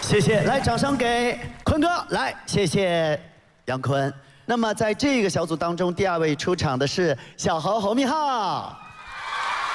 谢谢，来，掌声给坤哥，来，谢谢杨坤。那么在这个小组当中，第2位出场的是小侯侯明昊。